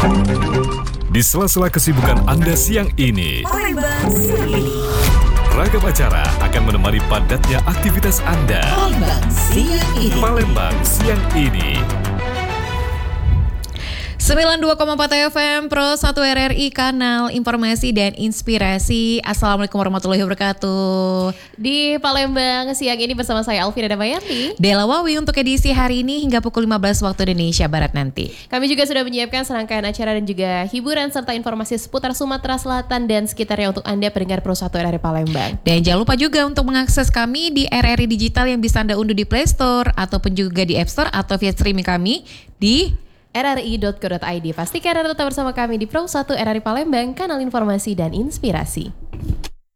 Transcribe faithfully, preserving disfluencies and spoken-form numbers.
Di sela-sela kesibukan Anda siang ini, Palembang siang ini. ragam acara akan menemani padatnya aktivitas Anda. Palembang siang ini. Palembang siang ini. sembilan puluh dua koma empat F M Pro satu R R I, kanal informasi dan inspirasi. Assalamualaikum warahmatullahi wabarakatuh. Di Palembang siang ini bersama saya Alvira Damayanti, Dela Wawi untuk edisi hari ini hingga pukul lima belas waktu Indonesia Barat nanti. kami juga sudah menyiapkan serangkaian acara dan juga hiburan serta informasi seputar Sumatera Selatan dan sekitarnya untuk Anda pendengar Pro satu R R I Palembang. Dan jangan lupa juga untuk mengakses kami di R R I Digital yang bisa Anda unduh di Play Store ataupun juga di App Store atau via streaming kami di R R I dot co dot I D. Pastikan Anda tetap bersama kami di Pro satu R R I Palembang, kanal informasi dan inspirasi.